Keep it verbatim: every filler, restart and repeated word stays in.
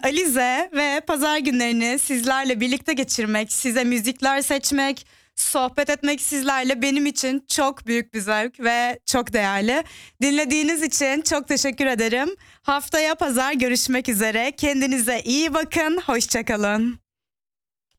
Alize ve pazar günlerini sizlerle birlikte geçirmek, size müzikler seçmek, sohbet etmek sizlerle benim için çok büyük bir zevk ve çok değerli. Dinlediğiniz için çok teşekkür ederim. Haftaya pazar görüşmek üzere. Kendinize iyi bakın. Hoşça kalın.